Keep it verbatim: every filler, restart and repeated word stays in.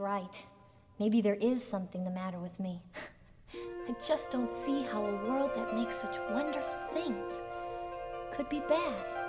right. Maybe there is something the matter with me. I just don't see how a world that makes such wonderful things could be bad.